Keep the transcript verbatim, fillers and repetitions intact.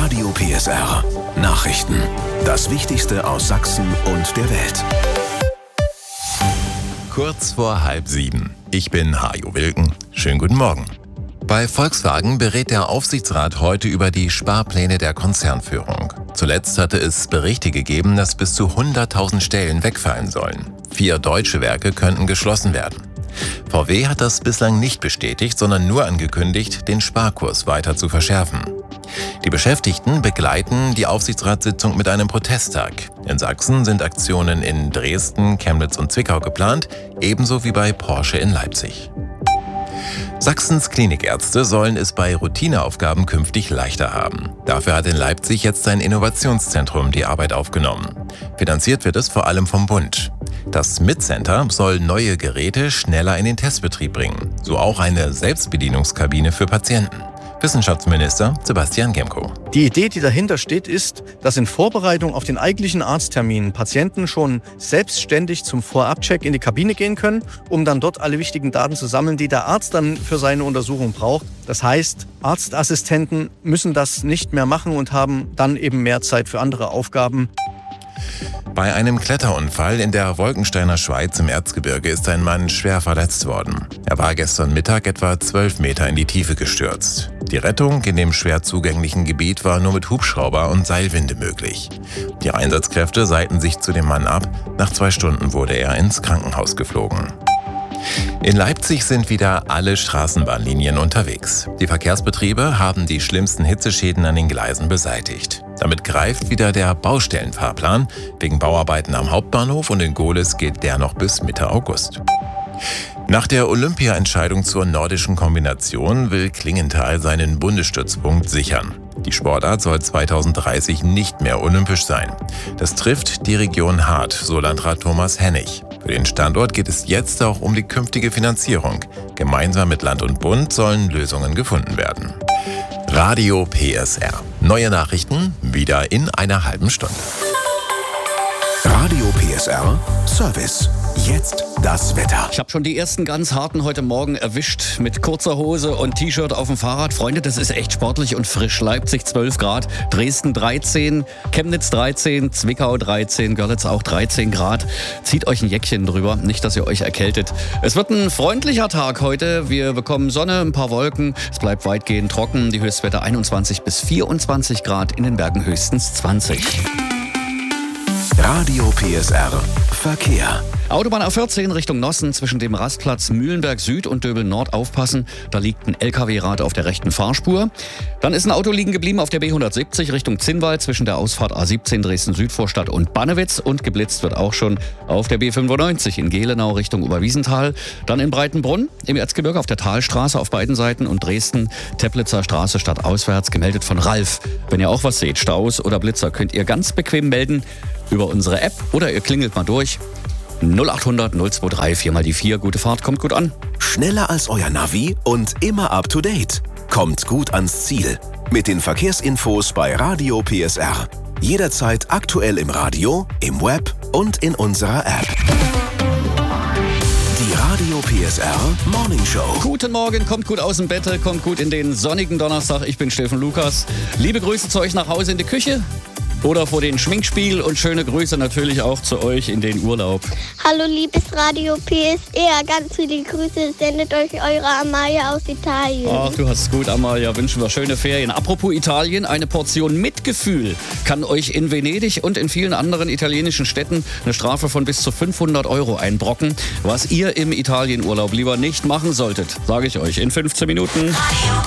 Radio P S R. Nachrichten. Das Wichtigste aus Sachsen und der Welt. Kurz vor halb sieben. Ich bin Hajo Wilken. Schönen guten Morgen. Bei Volkswagen berät der Aufsichtsrat heute über die Sparpläne der Konzernführung. Zuletzt hatte es Berichte gegeben, dass bis zu hunderttausend Stellen wegfallen sollen. Vier deutsche Werke könnten geschlossen werden. V W hat das bislang nicht bestätigt, sondern nur angekündigt, den Sparkurs weiter zu verschärfen. Die Beschäftigten begleiten die Aufsichtsratssitzung mit einem Protesttag. In Sachsen sind Aktionen in Dresden, Chemnitz und Zwickau geplant, ebenso wie bei Porsche in Leipzig. Sachsens Klinikärzte sollen es bei Routineaufgaben künftig leichter haben. Dafür hat in Leipzig jetzt ein Innovationszentrum die Arbeit aufgenommen. Finanziert wird es vor allem vom Bund. Das M I T-Center soll neue Geräte schneller in den Testbetrieb bringen, so auch eine Selbstbedienungskabine für Patienten. Wissenschaftsminister Sebastian Gemko. Die Idee, die dahinter steht, ist, dass in Vorbereitung auf den eigentlichen Arzttermin Patienten schon selbstständig zum Vorabcheck in die Kabine gehen können, um dann dort alle wichtigen Daten zu sammeln, die der Arzt dann für seine Untersuchung braucht. Das heißt, Arztassistenten müssen das nicht mehr machen und haben dann eben mehr Zeit für andere Aufgaben. Bei einem Kletterunfall in der Wolkensteiner Schweiz im Erzgebirge ist ein Mann schwer verletzt worden. Er war gestern Mittag etwa zwölf Meter in die Tiefe gestürzt. Die Rettung in dem schwer zugänglichen Gebiet war nur mit Hubschrauber und Seilwinde möglich. Die Einsatzkräfte seilten sich zu dem Mann ab. Nach zwei Stunden wurde er ins Krankenhaus geflogen. In Leipzig sind wieder alle Straßenbahnlinien unterwegs. Die Verkehrsbetriebe haben die schlimmsten Hitzeschäden an den Gleisen beseitigt. Damit greift wieder der Baustellenfahrplan. Wegen Bauarbeiten am Hauptbahnhof und in Gohlis geht der noch bis Mitte August. Nach der Olympia-Entscheidung zur nordischen Kombination will Klingenthal seinen Bundesstützpunkt sichern. Die Sportart soll zweitausenddreißig nicht mehr olympisch sein. Das trifft die Region hart, so Landrat Thomas Hennig. Für den Standort geht es jetzt auch um die künftige Finanzierung. Gemeinsam mit Land und Bund sollen Lösungen gefunden werden. Radio P S R. Neue Nachrichten wieder in einer halben Stunde. Radio P S R Service. Jetzt das Wetter. Ich habe schon die ersten ganz harten heute Morgen erwischt mit kurzer Hose und T-Shirt auf dem Fahrrad. Freunde, das ist echt sportlich und frisch. Leipzig zwölf Grad, Dresden dreizehn, Chemnitz dreizehn, Zwickau dreizehn, Görlitz auch dreizehn Grad. Zieht euch ein Jäckchen drüber, nicht, dass ihr euch erkältet. Es wird ein freundlicher Tag heute. Wir bekommen Sonne, ein paar Wolken. Es bleibt weitgehend trocken. Die Höchstwerte einundzwanzig bis vierundzwanzig Grad, in den Bergen höchstens zwanzig. Radio P S R Verkehr. Autobahn A vierzehn Richtung Nossen zwischen dem Rastplatz Mühlenberg Süd und Döbel Nord aufpassen. Da liegt ein L K W-Rad auf der rechten Fahrspur. Dann ist ein Auto liegen geblieben auf der B hundertsiebzig Richtung Zinnwald zwischen der Ausfahrt A siebzehn Dresden-Südvorstadt und Bannewitz. Und geblitzt wird auch schon auf der B fünfundneunzig in Gelenau Richtung Oberwiesenthal. Dann in Breitenbrunn im Erzgebirge auf der Talstraße auf beiden Seiten und Dresden Teplitzer Straße stadtauswärts, gemeldet von Ralf. Wenn ihr auch was seht, Staus oder Blitzer, könnt ihr ganz bequem melden über unsere App oder ihr klingelt mal durch. null acht hundert null zwei drei vier mal die vier. Gute Fahrt, kommt gut an. Schneller als euer Navi und immer up to date. Kommt gut ans Ziel. Mit den Verkehrsinfos bei Radio P S R. Jederzeit aktuell im Radio, im Web und in unserer App. Die Radio P S R Morning Show. Guten Morgen, kommt gut aus dem Bett, kommt gut in den sonnigen Donnerstag. Ich bin Steffen Lukas. Liebe Grüße zu euch nach Hause in die Küche oder vor den Schminkspiel und schöne Grüße natürlich auch zu euch in den Urlaub. Hallo liebes Radio P S R, ganz viele Grüße sendet euch eure Amalia aus Italien. Ach, du hast es gut, Amalia. Wünschen wir schöne Ferien. Apropos Italien, eine Portion Mitgefühl kann euch in Venedig und in vielen anderen italienischen Städten eine Strafe von bis zu fünfhundert Euro einbrocken. Was ihr im Italienurlaub lieber nicht machen solltet, sage ich euch in fünfzehn Minuten.